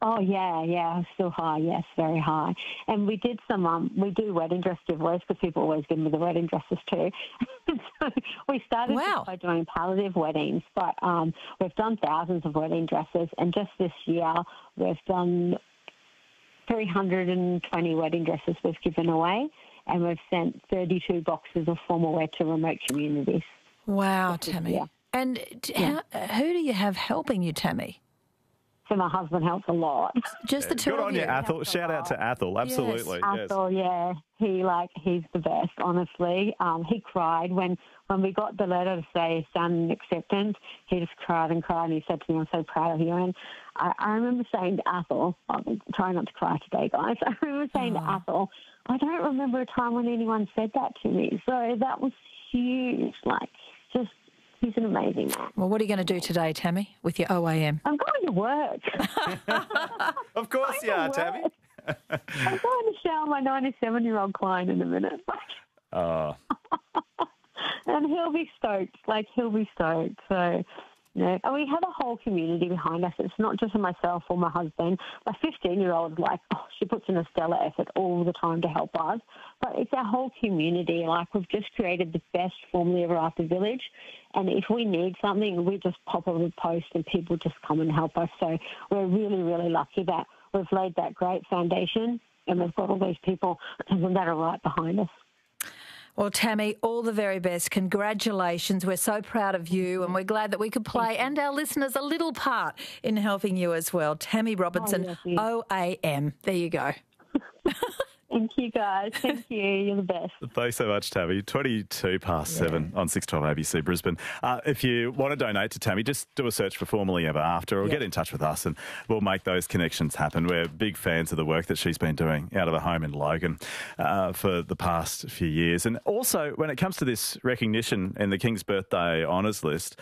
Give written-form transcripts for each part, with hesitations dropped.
Oh yeah, still high. Yes, very high. And we did we do wedding dress giveaways because people always give me the wedding dresses too. So we started Wow. just by doing palliative weddings, but we've done thousands of wedding dresses, and just this year we've done 320 wedding dresses we've given away, and we've sent 32 boxes of formal wear to remote communities. Wow, Tammy. Yeah. And who do you have helping you, Tammy? So my husband helps a lot. Just the two Good of on you. you, Athol. Shout out to Athol. Absolutely. Yes. Athol, yeah, he's the best, honestly. He cried when we got the letter to say son acceptance. He just cried and cried, and he said to me, "I'm so proud of you." And I remember saying to Athol, I'm trying not to cry today, guys. I remember saying to Athol, "I don't remember a time when anyone said that to me." So that was huge. He's an amazing man. Well, what are you going to do today, Tammy, with your OAM? I'm going to work. Of course you are, Tammy. I'm going to shower my 97-year-old client in a minute. Oh. And he'll be stoked. He'll be stoked. So, and we have a whole community behind us. It's not just myself or my husband. My 15-year-old, she puts in a stellar effort all the time to help us. But it's our whole community. We've just created the best family ever after village. And if we need something, we just pop up a post and people just come and help us. So we're really, really lucky that we've laid that great foundation and we've got all these people that are right behind us. Well, Tammy, all the very best. Congratulations. We're so proud of you, and we're glad that we could play, and our listeners, a little part in helping you as well. Tammy Robinson, OAM. There you go. Thank you, guys. Thank you. You're the best. Thanks so much, Tammy. 22 past 7 on 612 ABC Brisbane. If you want to donate to Tammy, just do a search for Formerly Ever After or get in touch with us and we'll make those connections happen. We're big fans of the work that she's been doing out of the home in Logan for the past few years. And also, when it comes to this recognition in the King's Birthday Honours List,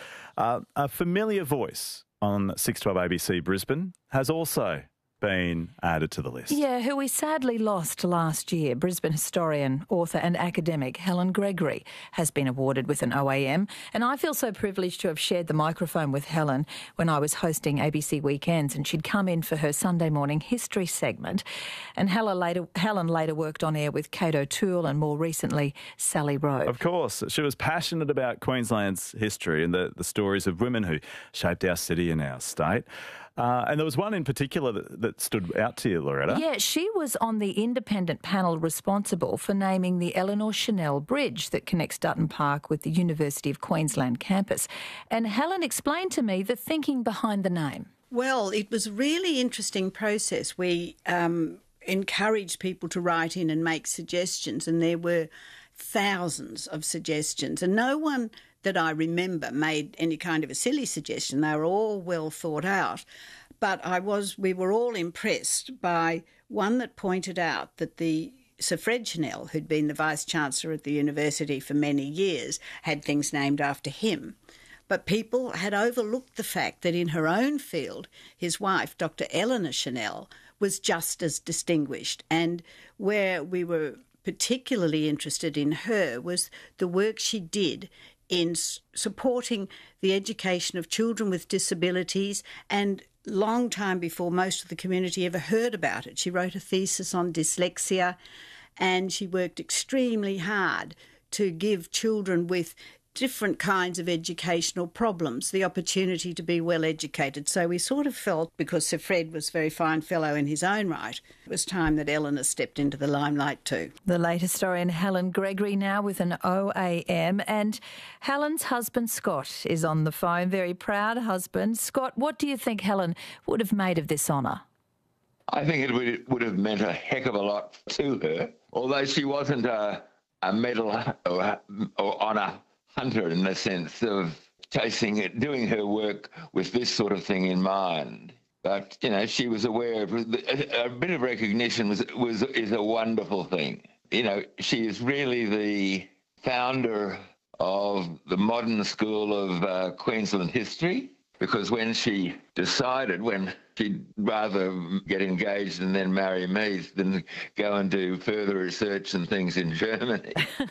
a familiar voice on 612 ABC Brisbane has also been added to the list. Yeah, who we sadly lost last year. Brisbane historian, author and academic Helen Gregory has been awarded with an OAM, and I feel so privileged to have shared the microphone with Helen when I was hosting ABC Weekends, and she'd come in for her Sunday morning history segment. And Helen later worked on air with Kate O'Toole and more recently Sally Rowe. Of course, she was passionate about Queensland's history and the stories of women who shaped our city and our state. And there was one in particular that stood out to you, Loretta. Yeah, she was on the independent panel responsible for naming the Eleanor Chanel Bridge that connects Dutton Park with the University of Queensland campus. And Helen explained to me the thinking behind the name. Well, it was a really interesting process. We encouraged people to write in and make suggestions, and there were thousands of suggestions, and no one that I remember made any kind of a silly suggestion. They were all well thought out. But we were all impressed by one that pointed out that Sir Fred Chanel, who'd been the Vice-Chancellor at the university for many years, had things named after him. But people had overlooked the fact that in her own field, his wife, Dr. Eleanor Chanel, was just as distinguished. And where we were particularly interested in her was the work she did in supporting the education of children with disabilities, and long time before most of the community ever heard about it. She wrote a thesis on dyslexia, and she worked extremely hard to give children with different kinds of educational problems the opportunity to be well educated. So we sort of felt, because Sir Fred was a very fine fellow in his own right, it was time that Eleanor stepped into the limelight too. The late historian Helen Gregory now with an OAM, and Helen's husband Scott is on the phone, very proud husband. Scott, what do you think Helen would have made of this honour? I think it would have meant a heck of a lot to her, although she wasn't a medal or honour hunter in the sense of chasing it, doing her work with this sort of thing in mind. But, she was aware of a bit of recognition is a wonderful thing. She is really the founder of the modern school of Queensland history, because when she decided, when she'd rather get engaged and then marry me than go and do further research and things in Germany,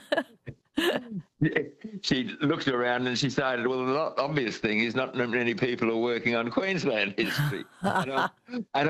she looked around and she decided, well, the obvious thing is not many people are working on Queensland history. And